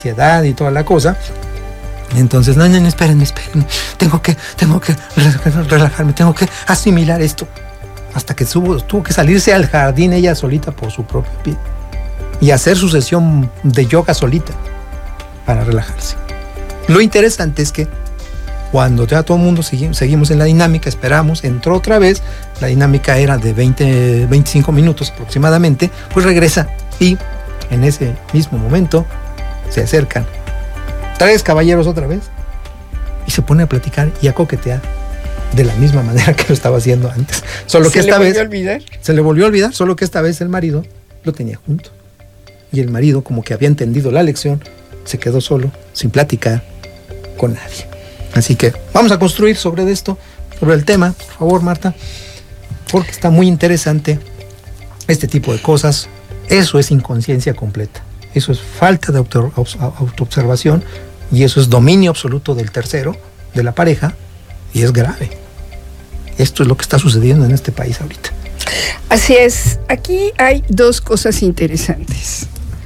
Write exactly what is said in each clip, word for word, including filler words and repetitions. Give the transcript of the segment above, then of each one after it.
ansiedad y toda la cosa. Entonces, no, no, no, esperen, esperen, tengo que, tengo que relajarme, tengo que asimilar esto. Hasta que tuvo, tuvo que salirse al jardín ella solita por su propio pie y hacer su sesión de yoga solita para relajarse. Lo interesante es que cuando ya todo el mundo seguimos, seguimos en la dinámica, esperamos, entró otra vez, la dinámica era de veinte, veinticinco minutos aproximadamente, pues regresa y en ese mismo momento se acercan tres caballeros otra vez y se pone a platicar y a coquetear de la misma manera que lo estaba haciendo antes. Solo que esta vez ¿Se le volvió a olvidar? Se le volvió a olvidar, solo que esta vez el marido lo tenía junto. Y el marido, como que había entendido la lección, se quedó solo, sin platicar con nadie. Así que vamos a construir sobre esto, sobre el tema, por favor, Marta, porque está muy interesante este tipo de cosas. Eso es inconsciencia completa. Eso es falta de auto, autoobservación y eso es dominio absoluto del tercero, de la pareja, y es grave. Esto es lo que está sucediendo en este país ahorita. Así es. Aquí hay dos cosas interesantes.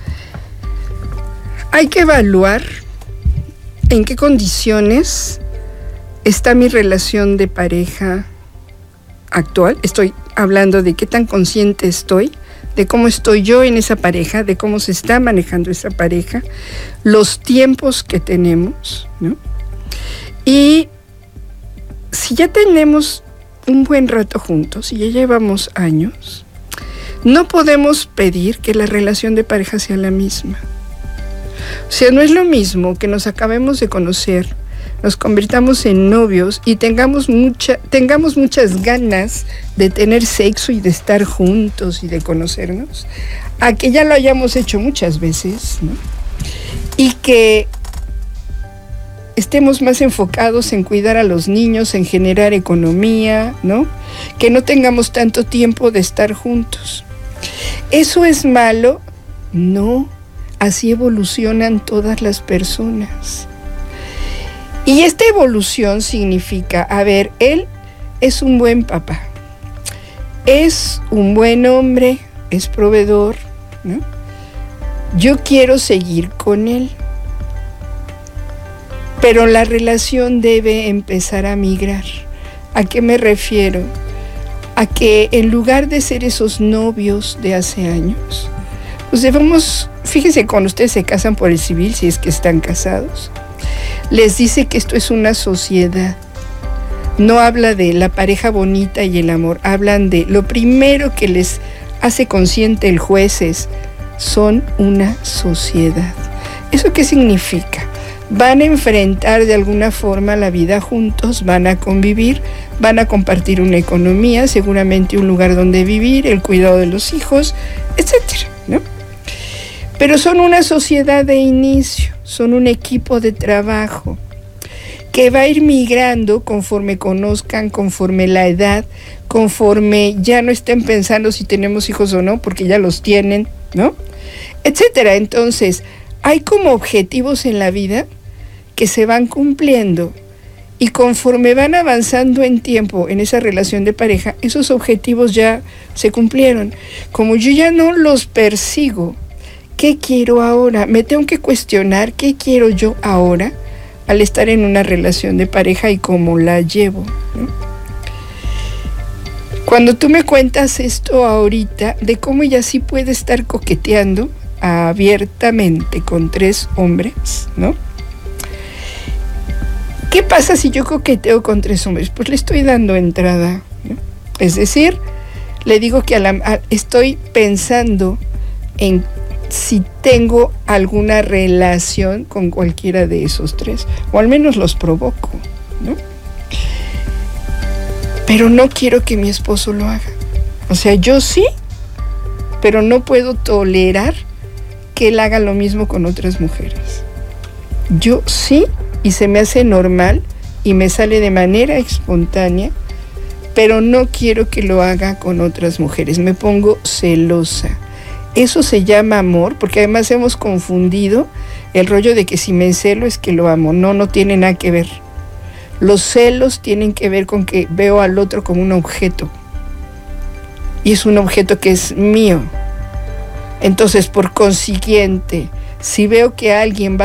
Hay que evaluar en qué condiciones está mi relación de pareja actual. Estoy hablando de qué tan consciente estoy, de cómo estoy yo en esa pareja, de cómo se está manejando esa pareja, los tiempos que tenemos, ¿no? Y si ya tenemos un buen rato juntos, si ya llevamos años, no podemos pedir que la relación de pareja sea la misma. O sea, no es lo mismo que nos acabemos de conocer, nos convirtamos en novios y tengamos, mucha, tengamos muchas ganas de tener sexo y de estar juntos y de conocernos, a que ya lo hayamos hecho muchas veces, ¿no? Y que estemos más enfocados en cuidar a los niños, en generar economía, ¿no? Que no tengamos tanto tiempo de estar juntos. ¿Eso es malo? No, así evolucionan todas las personas. Y esta evolución significa, a ver, él es un buen papá, es un buen hombre, es proveedor, ¿no? Yo quiero seguir con él. Pero la relación debe empezar a migrar. ¿A qué me refiero? A que en lugar de ser esos novios de hace años, pues debemos, fíjense, cuando ustedes se casan por el civil, si es que están casados, les dice que esto es una sociedad. No habla de la pareja bonita y el amor, hablan de lo primero que les hace consciente el juez es, son una sociedad. ¿Eso qué significa? Van a enfrentar de alguna forma la vida juntos, van a convivir, van a compartir una economía, seguramente un lugar donde vivir, el cuidado de los hijos, etcétera, ¿no? Pero son una sociedad de inicio, son un equipo de trabajo que va a ir migrando conforme conozcan, conforme la edad, conforme ya no estén pensando si tenemos hijos o no, porque ya los tienen, ¿no? Etcétera. Entonces, hay como objetivos en la vida que se van cumpliendo y conforme van avanzando en tiempo en esa relación de pareja, esos objetivos ya se cumplieron. Como yo ya no los persigo, ¿qué quiero ahora? Me tengo que cuestionar qué quiero yo ahora al estar en una relación de pareja y cómo la llevo, ¿no? Cuando tú me cuentas esto ahorita, de cómo ella sí puede estar coqueteando abiertamente con tres hombres, ¿no? ¿Qué pasa si yo coqueteo con tres hombres? Pues le estoy dando entrada, ¿no? Es decir, le digo que a la, a, estoy pensando en si tengo alguna relación con cualquiera de esos tres, o al menos los provoco, ¿no? Pero no quiero que mi esposo lo haga. O sea, yo sí, pero no puedo tolerar que él haga lo mismo con otras mujeres. Yo sí, y se me hace normal y me sale de manera espontánea, pero no quiero que lo haga con otras mujeres. Me pongo celosa. Eso se llama amor, porque además hemos confundido el rollo de que si me encelo es que lo amo. No, no tiene nada que ver. Los celos tienen que ver con que veo al otro como un objeto. Y es un objeto que es mío. Entonces, por consiguiente, si veo que alguien va